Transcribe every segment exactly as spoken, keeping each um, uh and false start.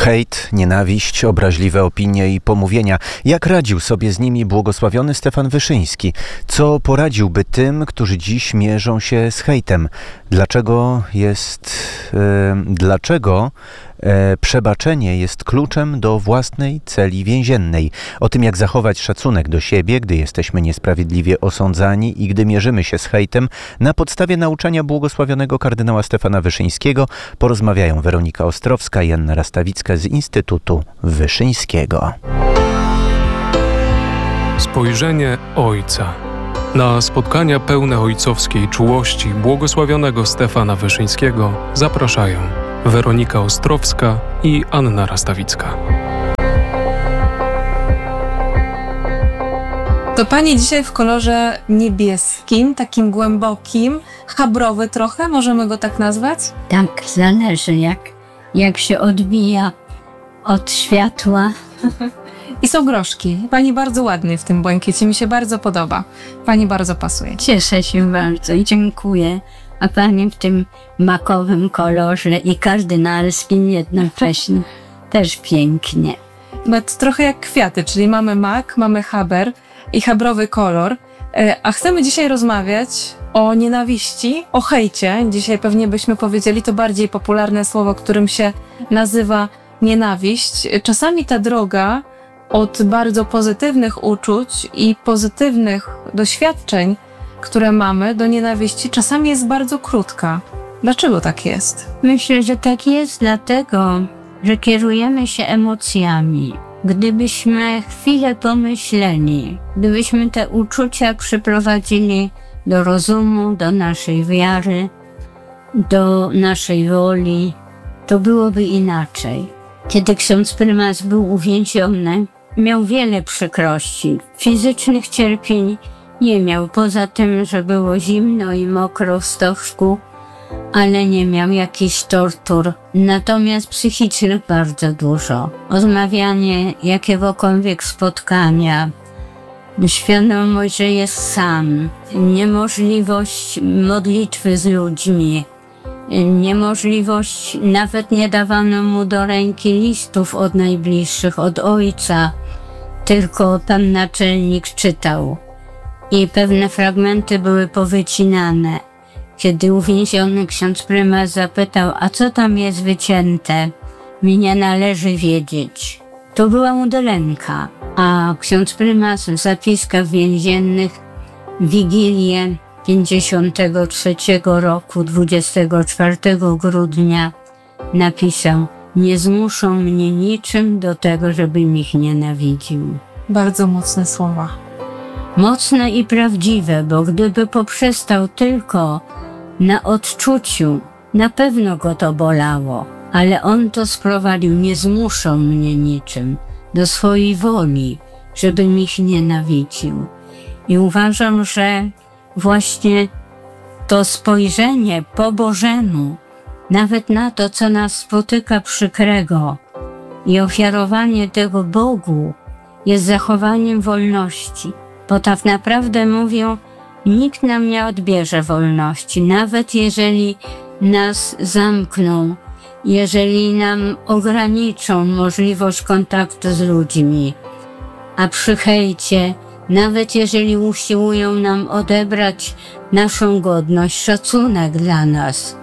Hejt, nienawiść, obraźliwe opinie i pomówienia. Jak radził sobie z nimi błogosławiony Stefan Wyszyński? Co poradziłby tym, którzy dziś mierzą się z hejtem? Dlaczego jest... Yy, dlaczego e, przebaczenie jest kluczem do własnej celi więziennej? O tym, jak zachować szacunek do siebie, gdy jesteśmy niesprawiedliwie osądzani i gdy mierzymy się z hejtem, na podstawie nauczania błogosławionego kardynała Stefana Wyszyńskiego porozmawiają Weronika Ostrowska i Anna Rastawicka z Instytutu Wyszyńskiego. Spojrzenie Ojca. Na spotkania pełne ojcowskiej czułości błogosławionego Stefana Wyszyńskiego zapraszają Weronika Ostrowska i Anna Rastawicka. To pani dzisiaj w kolorze niebieskim, takim głębokim, chabrowy trochę, możemy go tak nazwać? Tak, zależy jak, jak się odbija od światła. I są groszki. Pani bardzo ładnie w tym błękicie, mi się bardzo podoba. Pani bardzo pasuje. Cieszę się bardzo i dziękuję. A pani w tym makowym kolorze i kardynalskim jednocześnie też pięknie. Nawet trochę jak kwiaty, czyli mamy mak, mamy haber i habrowy kolor. A chcemy dzisiaj rozmawiać o nienawiści, o hejcie. Dzisiaj pewnie byśmy powiedzieli, to bardziej popularne słowo, którym się nazywa nienawiść. Czasami ta droga od bardzo pozytywnych uczuć i pozytywnych doświadczeń, które mamy, do nienawiści, czasami jest bardzo krótka. Dlaczego tak jest? Myślę, że tak jest dlatego, że kierujemy się emocjami. Gdybyśmy chwilę pomyśleli, gdybyśmy te uczucia przyprowadzili do rozumu, do naszej wiary, do naszej woli, to byłoby inaczej. Kiedy ksiądz prymas był uwięziony, miał wiele przykrości. Fizycznych cierpień nie miał, poza tym, że było zimno i mokro w stożku, ale nie miał jakichś tortur. Natomiast psychicznych bardzo dużo. Odmawianie jakiegokolwiek spotkania, świadomość, że jest sam, niemożliwość modlitwy z ludźmi, niemożliwość, nawet nie dawano mu do ręki listów od najbliższych, od ojca, tylko pan naczelnik czytał i pewne fragmenty były powycinane. Kiedy uwięziony ksiądz prymas zapytał, a co tam jest wycięte, mi nie należy wiedzieć. To była udręka, a ksiądz prymas w zapiskach więziennych Wigilię pięćdziesiątego trzeciego roku, dwudziestego czwartego grudnia napisał: nie zmuszą mnie niczym do tego, żebym ich nienawidził. Bardzo mocne słowa. Mocne i prawdziwe, bo gdyby poprzestał tylko na odczuciu, na pewno go to bolało, ale on to sprowadził: nie zmuszą mnie niczym, do swojej woli, żebym ich nienawidził. I uważam, że właśnie to spojrzenie po Bożemu, nawet na to, co nas spotyka przykrego, i ofiarowanie tego Bogu jest zachowaniem wolności. Bo tak naprawdę mówią, nikt nam nie odbierze wolności, nawet jeżeli nas zamkną, jeżeli nam ograniczą możliwość kontaktu z ludźmi. A przy hejcie, nawet jeżeli usiłują nam odebrać naszą godność, szacunek dla nas.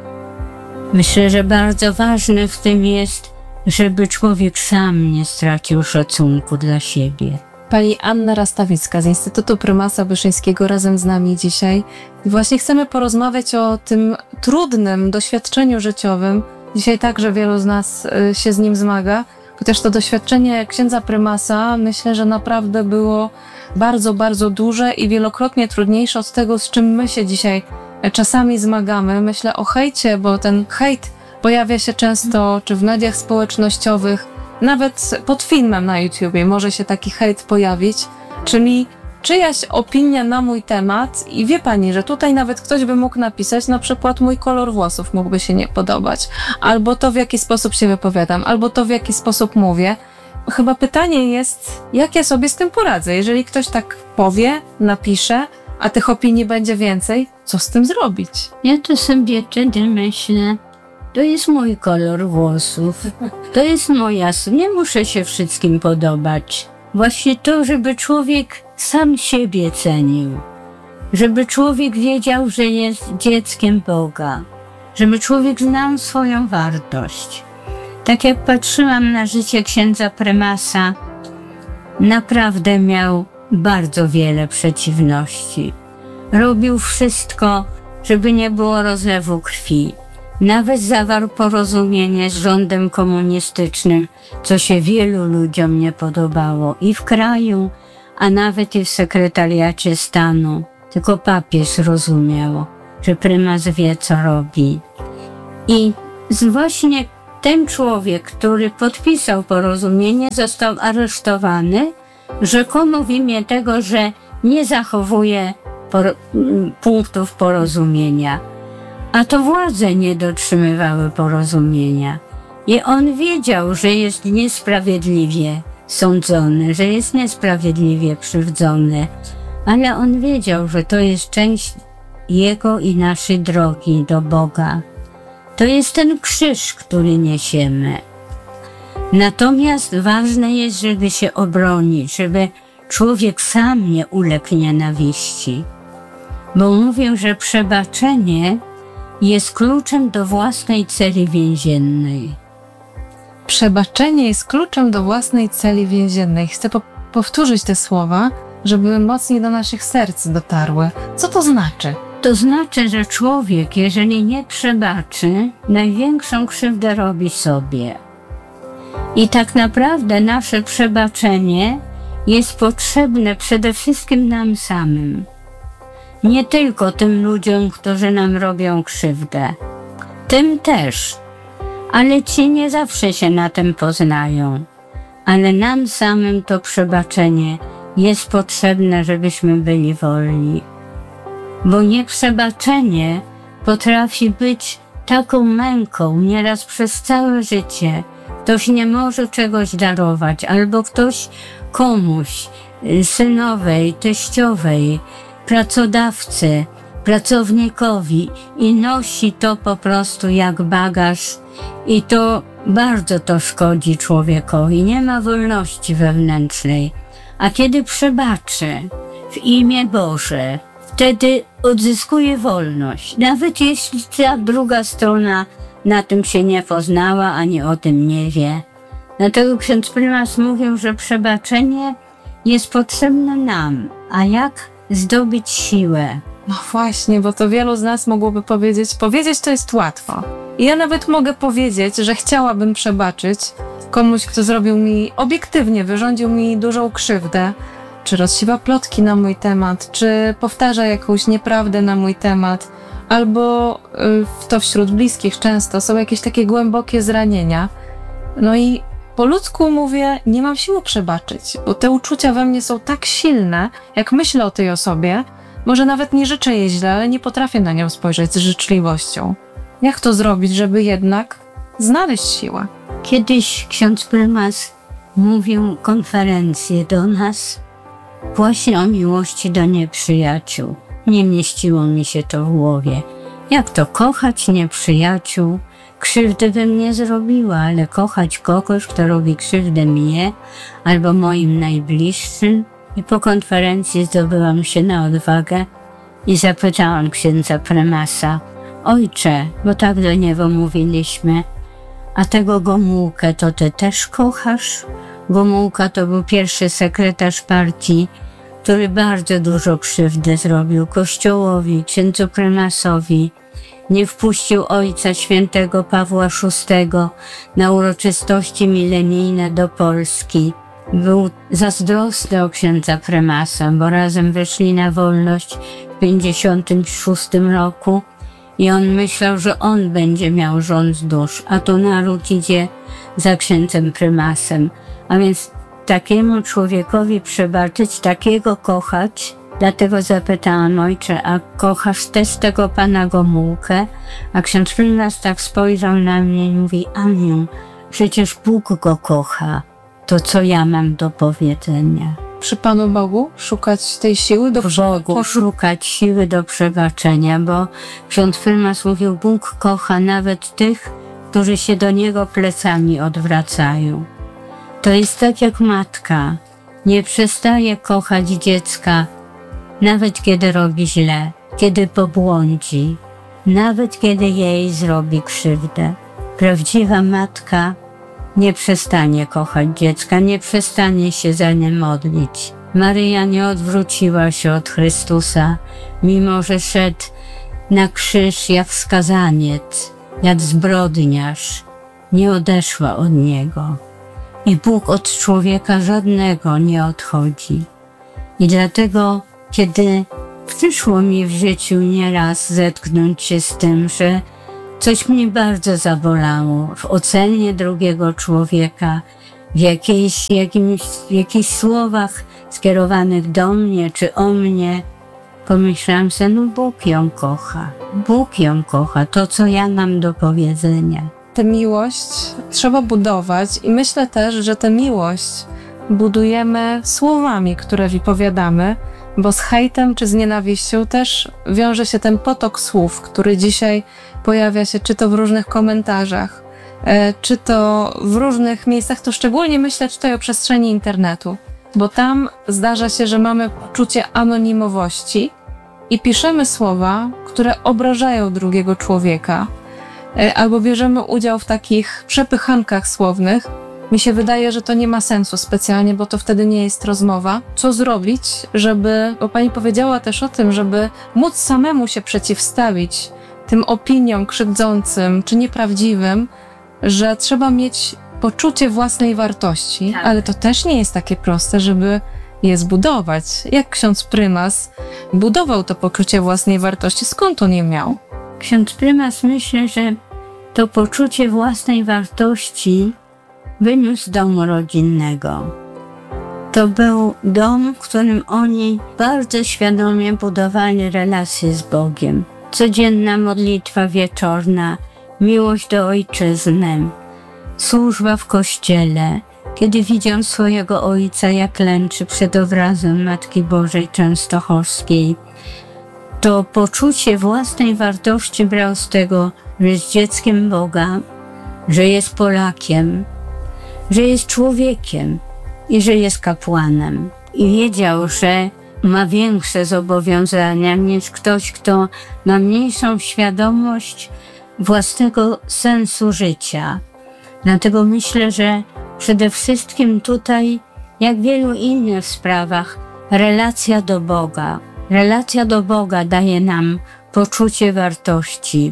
Myślę, że bardzo ważne w tym jest, żeby człowiek sam nie stracił szacunku dla siebie. Pani Anna Rastawicka z Instytutu Prymasa Wyszyńskiego razem z nami dzisiaj. I właśnie chcemy porozmawiać o tym trudnym doświadczeniu życiowym. Dzisiaj także wielu z nas y, się z nim zmaga. Chociaż to doświadczenie księdza prymasa, myślę, że naprawdę było bardzo, bardzo duże i wielokrotnie trudniejsze od tego, z czym my się dzisiaj czasami zmagamy. Myślę o hejcie, bo ten hejt pojawia się często czy w mediach społecznościowych, nawet pod filmem na YouTubie może się taki hejt pojawić, czyli czyjaś opinia na mój temat i wie pani, że tutaj nawet ktoś by mógł napisać, na przykład mój kolor włosów mógłby się nie podobać, albo to, w jaki sposób się wypowiadam, albo to, w jaki sposób mówię. Chyba pytanie jest, jak ja sobie z tym poradzę? Jeżeli ktoś tak powie, napisze, a tych opinii będzie więcej, co z tym zrobić? Ja to sobie wtedy myślę, to jest mój kolor włosów, to jest moja, nie muszę się wszystkim podobać. Właśnie to, żeby człowiek sam siebie cenił, żeby człowiek wiedział, że jest dzieckiem Boga, żeby człowiek znał swoją wartość. Tak jak patrzyłam na życie księdza prymasa, naprawdę miał bardzo wiele przeciwności. Robił wszystko, żeby nie było rozlewu krwi. Nawet zawarł porozumienie z rządem komunistycznym, co się wielu ludziom nie podobało i w kraju, a nawet i w sekretariacie stanu. Tylko papież rozumiał, że prymas wie, co robi. I właśnie ten człowiek, który podpisał porozumienie, został aresztowany, rzekomo w imię tego, że nie zachowuje por- punktów porozumienia. A to władze nie dotrzymywały porozumienia. I on wiedział, że jest niesprawiedliwie sądzony, że jest niesprawiedliwie krzywdzony, ale on wiedział, że to jest część jego i naszej drogi do Boga. To jest ten krzyż, który niesiemy. Natomiast ważne jest, żeby się obronić, żeby człowiek sam nie uległ nienawiści. Bo mówię, że przebaczenie jest kluczem do własnej celi więziennej. Przebaczenie jest kluczem do własnej celi więziennej. Chcę po- powtórzyć te słowa, żeby mocniej do naszych serc dotarły. Co to znaczy? To znaczy, że człowiek, jeżeli nie przebaczy, największą krzywdę robi sobie. I tak naprawdę nasze przebaczenie jest potrzebne przede wszystkim nam samym. Nie tylko tym ludziom, którzy nam robią krzywdę. Tym też. Ale ci nie zawsze się na tym poznają. Ale nam samym to przebaczenie jest potrzebne, żebyśmy byli wolni. Bo nieprzebaczenie potrafi być taką męką nieraz przez całe życie. Ktoś nie może czegoś darować, albo ktoś komuś, synowej, teściowej, pracodawcy, pracownikowi i nosi to po prostu jak bagaż i to bardzo to szkodzi człowiekowi. Nie ma wolności wewnętrznej. A kiedy przebaczy w imię Boże, wtedy odzyskuje wolność. Nawet jeśli ta druga strona na tym się nie poznała, ani o tym nie wie. Dlatego ksiądz prymas mówił, że przebaczenie jest potrzebne nam. A jak zdobyć siłę? No właśnie, bo to wielu z nas mogłoby powiedzieć, powiedzieć to jest łatwo. I ja nawet mogę powiedzieć, że chciałabym przebaczyć komuś, kto zrobił mi, obiektywnie wyrządził mi dużą krzywdę, czy rozsiewa plotki na mój temat, czy powtarza jakąś nieprawdę na mój temat, albo y, to wśród bliskich często są jakieś takie głębokie zranienia. No i po ludzku mówię, nie mam siły przebaczyć, bo te uczucia we mnie są tak silne, jak myślę o tej osobie, może nawet nie życzę jej źle, ale nie potrafię na nią spojrzeć z życzliwością. Jak to zrobić, żeby jednak znaleźć siłę? Kiedyś ksiądz prymas mówił konferencję do nas właśnie o miłości do nieprzyjaciół. Nie mieściło mi się to w głowie. Jak to kochać nieprzyjaciół? Krzywdy bym nie zrobiła, ale kochać kogoś, kto robi krzywdę mnie albo moim najbliższym. I po konferencji zdobyłam się na odwagę i zapytałam księdza prymasa: ojcze, bo tak do niego mówiliśmy, a tego Gomułkę to ty też kochasz? Gomułka to był pierwszy sekretarz partii, który bardzo dużo krzywdy zrobił Kościołowi, księdzu prymasowi. Nie wpuścił ojca świętego Pawła szóstego na uroczystości milenijne do Polski. Był zazdrosny o księdza prymasa, bo razem wyszli na wolność w pięćdziesiątym szóstym roku i on myślał, że on będzie miał rząd dusz, a tu naród idzie za księdzem prymasem. A więc takiemu człowiekowi przebaczyć, takiego kochać. Dlatego zapytałam: ojcze, a kochasz też tego pana Gomułkę? A ksiądz prymas tak spojrzał na mnie i mówi: Aniu, przecież Bóg go kocha. To co ja mam do powiedzenia? Przy Panu Bogu szukać tej siły do W Bogu szukać siły do przebaczenia, bo ksiądz prymas mówił: Bóg kocha nawet tych, którzy się do niego plecami odwracają. To jest tak jak matka, nie przestaje kochać dziecka, nawet kiedy robi źle, kiedy pobłądzi, nawet kiedy jej zrobi krzywdę. Prawdziwa matka nie przestanie kochać dziecka, nie przestanie się za nie modlić. Maryja nie odwróciła się od Chrystusa, mimo że szedł na krzyż jak skazaniec, jak zbrodniarz. Nie odeszła od Niego. I Bóg od człowieka żadnego nie odchodzi. I dlatego, kiedy przyszło mi w życiu nieraz zetknąć się z tym, że coś mnie bardzo zabolało w ocenie drugiego człowieka, w jakiejś, jakimś, w jakichś słowach skierowanych do mnie czy o mnie, pomyślałam sobie, no Bóg ją kocha. Bóg ją kocha, to co ja mam do powiedzenia. Tę miłość trzeba budować i myślę też, że tę miłość budujemy słowami, które wypowiadamy, bo z hejtem czy z nienawiścią też wiąże się ten potok słów, który dzisiaj pojawia się czy to w różnych komentarzach, e, czy to w różnych miejscach. To szczególnie myślę tutaj o przestrzeni internetu, bo tam zdarza się, że mamy poczucie anonimowości i piszemy słowa, które obrażają drugiego człowieka, e, albo bierzemy udział w takich przepychankach słownych. Mi się wydaje, że to nie ma sensu specjalnie, bo to wtedy nie jest rozmowa. Co zrobić, żeby, bo pani powiedziała też o tym, żeby móc samemu się przeciwstawić tym opiniom krzywdzącym czy nieprawdziwym, że trzeba mieć poczucie własnej wartości, Tak. ale to też nie jest takie proste, żeby je zbudować. Jak ksiądz prymas budował to poczucie własnej wartości? Skąd on je miał? Ksiądz prymas, myślę, że to poczucie własnej wartości wyniósł z domu rodzinnego. To był dom, w którym oni bardzo świadomie budowali relacje z Bogiem. Codzienna modlitwa wieczorna, miłość do ojczyzny, służba w kościele. Kiedy widział swojego ojca, jak klęczy przed obrazem Matki Bożej Częstochowskiej, to poczucie własnej wartości brał z tego, że jest dzieckiem Boga, że jest Polakiem, że jest człowiekiem i że jest kapłanem. I wiedział, że ma większe zobowiązania niż ktoś, kto ma mniejszą świadomość własnego sensu życia. Dlatego myślę, że przede wszystkim tutaj, jak w wielu innych sprawach, relacja do Boga. Relacja do Boga daje nam poczucie wartości.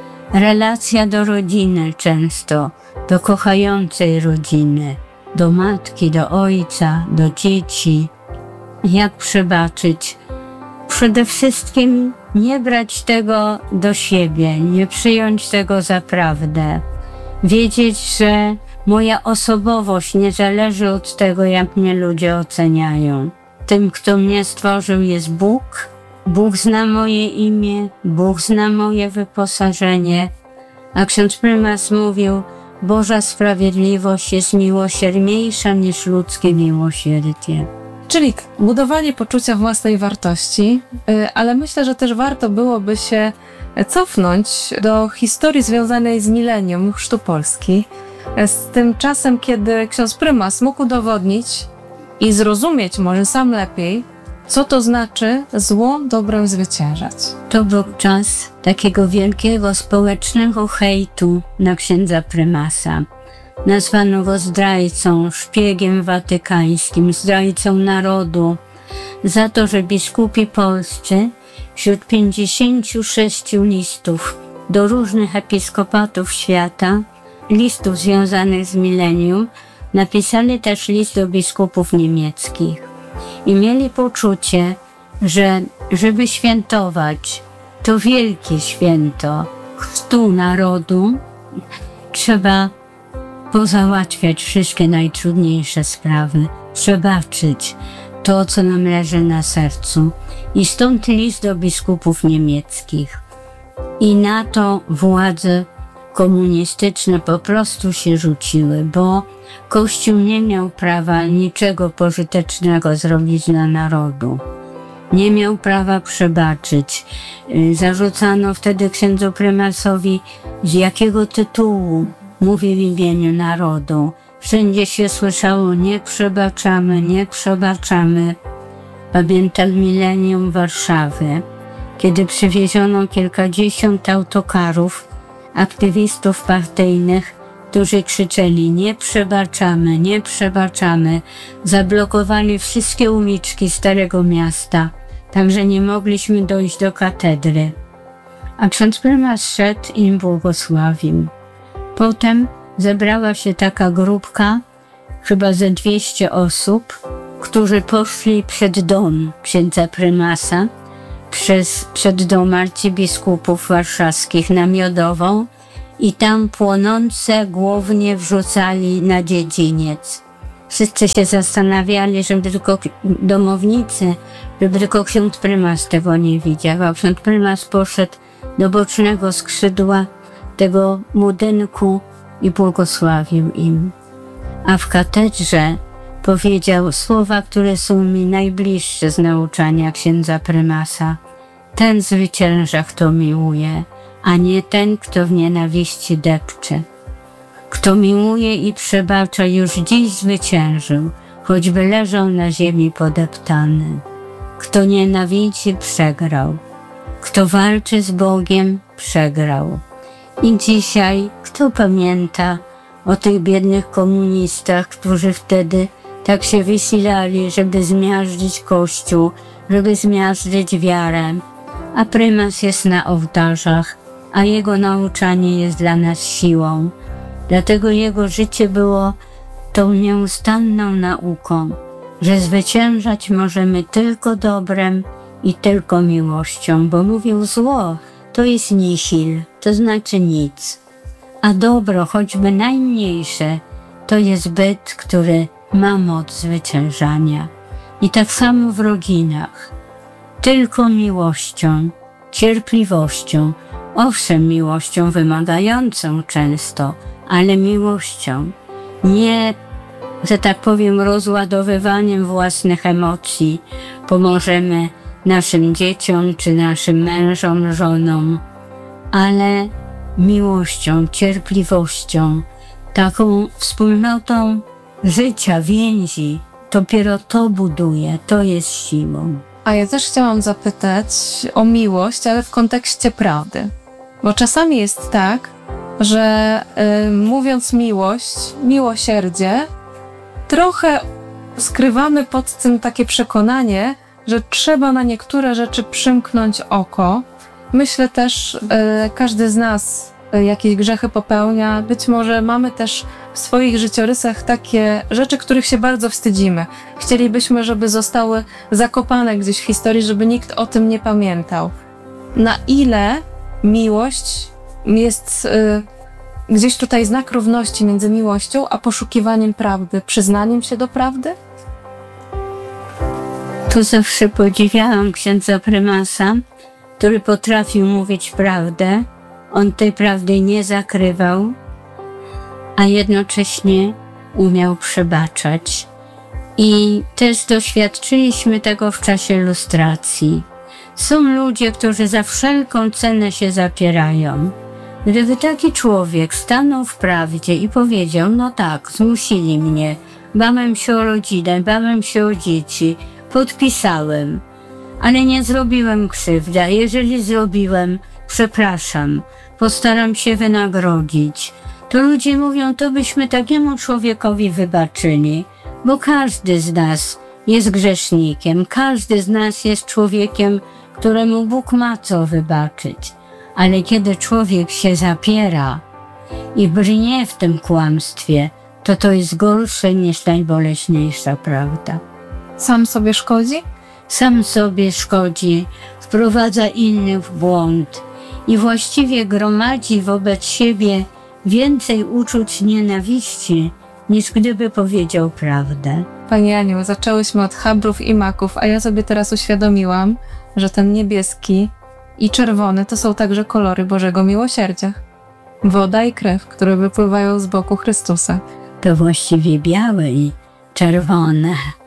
Relacja do rodziny często, do kochającej rodziny, do matki, do ojca, do dzieci. Jak przebaczyć? Przede wszystkim nie brać tego do siebie, nie przyjąć tego za prawdę. Wiedzieć, że moja osobowość nie zależy od tego, jak mnie ludzie oceniają. Tym, kto mnie stworzył, jest Bóg. Bóg zna moje imię, Bóg zna moje wyposażenie. A ksiądz prymas mówił, Boża sprawiedliwość jest miłosierniejsza niż ludzkie miłosierdzie. Czyli budowanie poczucia własnej wartości, y, ale myślę, że też warto byłoby się cofnąć do historii związanej z milenium chrztu Polski, z tym czasem, kiedy ksiądz prymas mógł udowodnić i zrozumieć może sam lepiej, co to znaczy zło dobrem zwyciężać. To był czas takiego wielkiego społecznego hejtu na księdza prymasa. Nazwano go zdrajcą, szpiegiem watykańskim, zdrajcą narodu, za to, że biskupi polscy wśród pięćdziesięciu sześciu listów do różnych episkopatów świata, listów związanych z milenium, napisali też list do biskupów niemieckich. I mieli poczucie, że żeby świętować to wielkie święto chrztu narodu, trzeba pozałatwiać wszystkie najtrudniejsze sprawy, przebaczyć to, co nam leży na sercu. I stąd list do biskupów niemieckich. I na to władze komunistyczne po prostu się rzuciły, bo Kościół nie miał prawa niczego pożytecznego zrobić dla narodu. Nie miał prawa przebaczyć. Y, Zarzucano wtedy księdzu prymasowi, z jakiego tytułu mówi w imieniu narodu. Wszędzie się słyszało: nie przebaczamy, nie przebaczamy. Pamiętam milenium Warszawy, kiedy przywieziono kilkadziesiąt autokarów aktywistów partyjnych, którzy krzyczeli: nie przebaczamy, nie przebaczamy. Zablokowali wszystkie uliczki Starego Miasta, także nie mogliśmy dojść do katedry. A ksiądz prymas szedł i im błogosławił. Potem zebrała się taka grupka, chyba ze dwieście osób, którzy poszli przed dom księdza prymasa, przez, przed dom arcybiskupów warszawskich na Miodową, i tam płonące głownie wrzucali na dziedziniec. Wszyscy się zastanawiali, żeby tylko domownicy, żeby tylko ksiądz prymas tego nie widział, a ksiądz prymas poszedł do bocznego skrzydła tego budynku i błogosławił im. A w katedrze powiedział słowa, które są mi najbliższe z nauczania księdza prymasa: ten zwycięża, kto miłuje, a nie ten, kto w nienawiści depcze. Kto miłuje i przebacza, już dziś zwyciężył, choćby leżał na ziemi podeptany. Kto nienawidzi, przegrał. Kto walczy z Bogiem, przegrał. I dzisiaj, kto pamięta o tych biednych komunistach, którzy wtedy tak się wysilali, żeby zmiażdżyć Kościół, żeby zmiażdżyć wiarę, a prymas jest na ołtarzach, a jego nauczanie jest dla nas siłą. Dlatego jego życie było tą nieustanną nauką, że zwyciężać możemy tylko dobrem i tylko miłością, bo mówił: zło to jest nihil, to znaczy nic, a dobro, choćby najmniejsze, to jest byt, który ma moc zwyciężania. I tak samo w rodzinach. Tylko miłością, cierpliwością, owszem, miłością wymagającą często, ale miłością, nie, że tak powiem, rozładowywaniem własnych emocji pomożemy naszym dzieciom czy naszym mężom, żonom, ale miłością, cierpliwością, taką wspólnotą życia, więzi. Dopiero to buduje, to jest siłą. A ja też chciałam zapytać o miłość, ale w kontekście prawdy. Bo czasami jest tak, że y, mówiąc miłość, miłosierdzie, trochę skrywamy pod tym takie przekonanie, że trzeba na niektóre rzeczy przymknąć oko. Myślę też, y, każdy z nas y, jakieś grzechy popełnia. Być może mamy też w swoich życiorysach takie rzeczy, których się bardzo wstydzimy. Chcielibyśmy, żeby zostały zakopane gdzieś w historii, żeby nikt o tym nie pamiętał. Na ile miłość jest y, gdzieś tutaj znak równości między miłością a poszukiwaniem prawdy, przyznaniem się do prawdy? Tu zawsze podziwiałam księdza prymasa, który potrafił mówić prawdę. On tej prawdy nie zakrywał, a jednocześnie umiał przebaczać. I też doświadczyliśmy tego w czasie lustracji. Są ludzie, którzy za wszelką cenę się zapierają. Gdyby taki człowiek stanął w prawdzie i powiedział: no tak, zmusili mnie, bałem się o rodzinę, bałem się o dzieci, podpisałem, ale nie zrobiłem krzywdy, a jeżeli zrobiłem, przepraszam, postaram się wynagrodzić. To ludzie mówią: to byśmy takiemu człowiekowi wybaczyli, bo każdy z nas jest grzesznikiem, każdy z nas jest człowiekiem, któremu Bóg ma co wybaczyć. Ale kiedy człowiek się zapiera i brnie w tym kłamstwie, to to jest gorsze niż najboleśniejsza prawda. Sam sobie szkodzi? Sam sobie szkodzi, wprowadza innych w błąd i właściwie gromadzi wobec siebie więcej uczuć nienawiści, niż gdyby powiedział prawdę. Pani Aniu, zaczęłyśmy od chabrów i maków, a ja sobie teraz uświadomiłam, że ten niebieski i czerwony to są także kolory Bożego Miłosierdzia. Woda i krew, które wypływają z boku Chrystusa. To właściwie białe i czerwone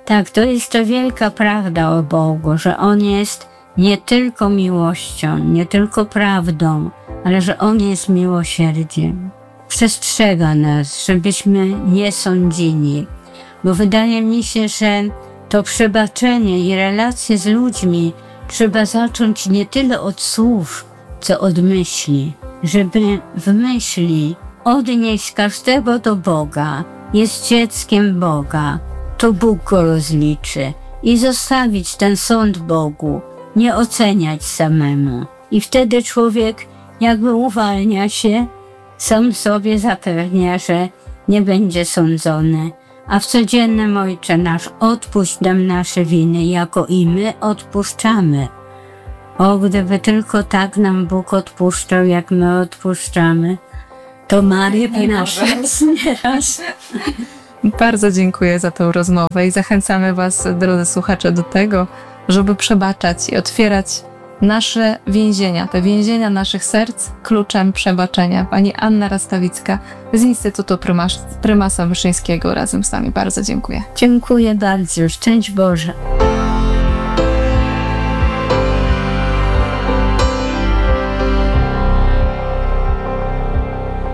Tak, to jest to wielka prawda o Bogu, że On jest nie tylko miłością, nie tylko prawdą, ale że On jest miłosierdziem. Przestrzega nas, żebyśmy nie sądzili, bo wydaje mi się, że to przebaczenie i relacje z ludźmi trzeba zacząć nie tyle od słów, co od myśli, żeby w myśli odnieść każdego do Boga, jest dzieckiem Boga, to Bóg go rozliczy i zostawić ten sąd Bogu, nie oceniać samemu. I wtedy człowiek jakby uwalnia się, sam sobie zapewnia, że nie będzie sądzony. A w codziennym Ojcze nasz, odpuść nam nasze winy, jako i my odpuszczamy. O, gdyby tylko tak nam Bóg odpuszczał, jak my odpuszczamy, to Maria by nas nieraz. Bardzo dziękuję za tę rozmowę i zachęcamy Was, drodzy słuchacze, do tego, żeby przebaczać i otwierać nasze więzienia, te więzienia naszych serc kluczem przebaczenia. Pani Anna Rastawicka z Instytutu Prymas- Prymasa Wyszyńskiego razem z nami. Bardzo dziękuję. Dziękuję bardzo. Szczęść Boże.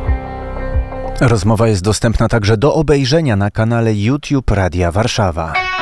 Rozmowa jest dostępna także do obejrzenia na kanale YouTube Radia Warszawa.